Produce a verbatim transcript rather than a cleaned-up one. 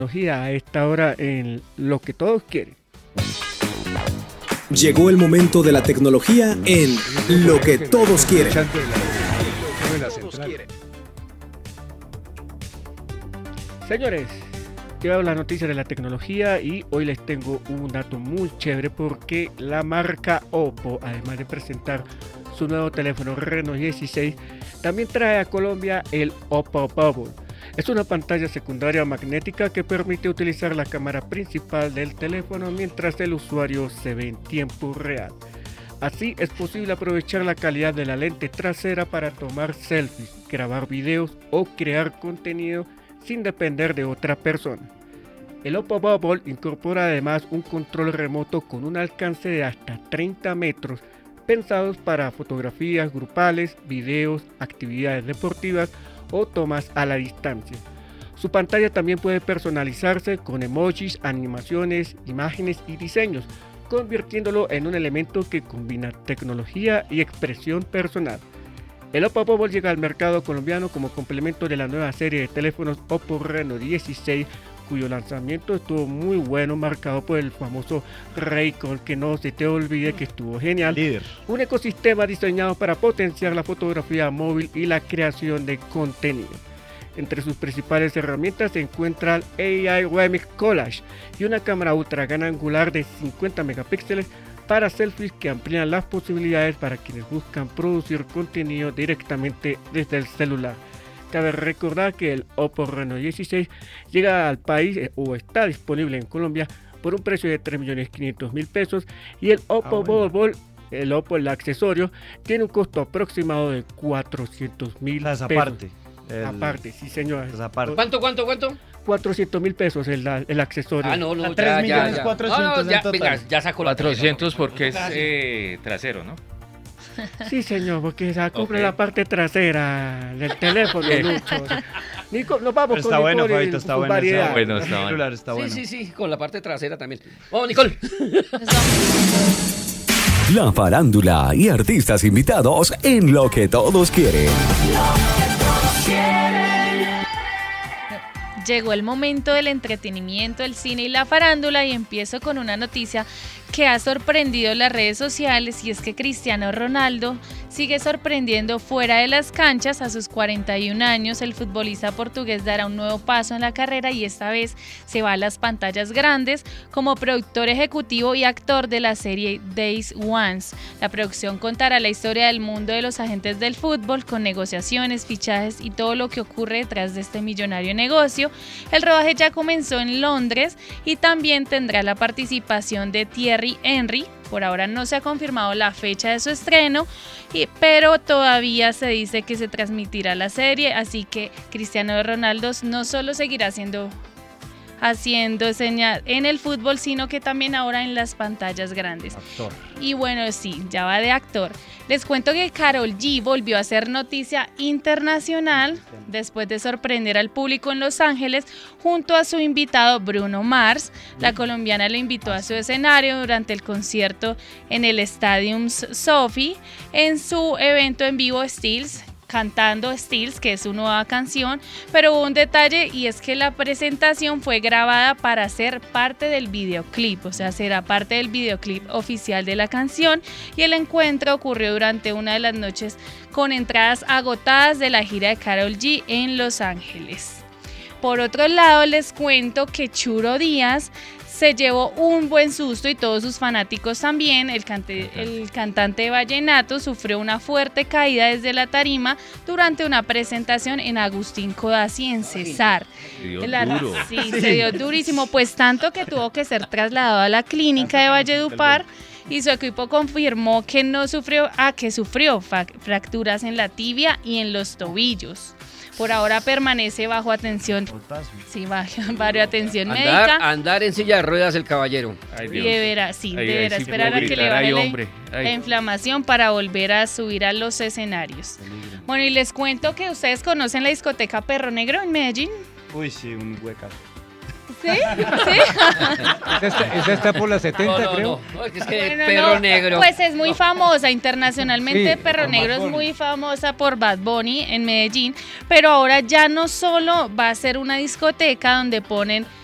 A esta hora en lo que todos quieren. Llegó el momento de la tecnología en lo que todos quieren. Señores, llevo las noticias de la tecnología y hoy les tengo un dato muy chévere porque la marca Oppo, además de presentar su nuevo teléfono Reno dieciséis, también trae a Colombia el Oppo Bubble. Es una pantalla secundaria magnética que permite utilizar la cámara principal del teléfono mientras el usuario se ve en tiempo real. Así es posible aprovechar la calidad de la lente trasera para tomar selfies, grabar videos o crear contenido sin depender de otra persona. El Oppo Bubble incorpora además un control remoto con un alcance de hasta treinta metros, pensados para fotografías grupales, videos, actividades deportivas o tomas a la distancia. Su pantalla también puede personalizarse con emojis, animaciones, imágenes y diseños, convirtiéndolo en un elemento que combina tecnología y expresión personal. El Oppo Bubble llega al mercado colombiano como complemento de la nueva serie de teléfonos Oppo Reno dieciséis, cuyo lanzamiento estuvo muy bueno, marcado por el famoso Raycon, que no se te olvide que estuvo genial. Líder. Un ecosistema diseñado para potenciar la fotografía móvil y la creación de contenido. Entre sus principales herramientas se encuentra el A I Remix Collage y una cámara ultra gran angular de cincuenta megapíxeles para selfies que amplían las posibilidades para quienes buscan producir contenido directamente desde el celular. Cabe recordar que el Oppo Reno dieciséis llega al país eh, o está disponible en Colombia por un precio de tres millones quinientos mil pesos y el Oppo Ah, bueno. Bubble, el Oppo, el accesorio, tiene un costo aproximado de cuatrocientos mil pesos. Aparte. El- Aparte, sí señor. esa aparte. ¿Cuánto, cuánto, cuánto? cuatrocientos mil pesos el, el accesorio. Ah, no, no, A ya, tres ya, millones ya. cuatrocientos No, no, ya, en total. venga, ya sacó la cuatrocientos porque es Casi. eh, trasero, ¿no? Sí señor, porque se compra Ok. la parte trasera del teléfono, Lucho. Nico, nos vamos Está con bueno, Nicole y Fabito, está su bueno. variedad. Está Bueno, bueno. está El bueno. celular está Sí, bueno. sí, sí, con la parte trasera también. Vamos, Nicole. La farándula y artistas invitados en lo que todos quieren. Llegó el momento del entretenimiento, el cine y la farándula y empiezo con una noticia que ha sorprendido las redes sociales y es que Cristiano Ronaldo sigue sorprendiendo fuera de las canchas. A sus cuarenta y un años, el futbolista portugués dará un nuevo paso en la carrera y esta vez se va a las pantallas grandes como productor ejecutivo y actor de la serie Days Once. La producción contará la historia del mundo de los agentes del fútbol con negociaciones, fichajes y todo lo que ocurre detrás de este millonario negocio. El rodaje ya comenzó en Londres y también tendrá la participación de Thierry Henry. Por ahora no se ha confirmado la fecha de su estreno, y, pero todavía se dice que se transmitirá la serie, así que Cristiano Ronaldo no solo seguirá haciendo, haciendo señal en el fútbol, sino que también ahora en las pantallas grandes. Actor. Y bueno, sí, ya va de actor. Les cuento que Karol G volvió a ser noticia internacional después de sorprender al público en Los Ángeles junto a su invitado Bruno Mars. La colombiana lo invitó a su escenario durante el concierto en el Stadium Sophie en su evento en vivo Steels, cantando Steels, que es su nueva canción, pero hubo un detalle y es que la presentación fue grabada para ser parte del videoclip, o sea, será parte del videoclip oficial de la canción y el encuentro ocurrió durante una de las noches con entradas agotadas de la gira de Karol G en Los Ángeles. Por otro lado, les cuento que Churo Díaz se llevó un buen susto y todos sus fanáticos también. El, cante, el cantante de vallenato sufrió una fuerte caída desde la tarima durante una presentación en Agustín Codazzi en Cesar. Se dio La- duro. Sí, se dio durísimo, pues tanto que tuvo que ser trasladado a la clínica de Valledupar y su equipo confirmó que no sufrió, ah, que sufrió fa- fracturas en la tibia y en los tobillos. Por ahora permanece bajo atención, sí, bajo, bajo atención Andar, médica. andar en silla de ruedas el caballero. Ay, Y Dios. deberá, sí, Ay, deberá ahí sí esperar puedo a que le gritar, baje ay, la, hombre, ay. la inflamación para volver a subir a los escenarios. Bueno, y les cuento que ustedes conocen la discoteca Perro Negro en Medellín. Uy, sí, un hueca. ¿Sí? ¿Sí? Esta, esa está por las setenta, No, no, creo. no, no, es que es que Bueno, perro no, negro. Pues es muy famosa internacionalmente. Sí, Perro por Negro Bad es Bunny. muy famosa por Bad Bunny en Medellín, pero ahora ya no solo va a ser una discoteca donde ponen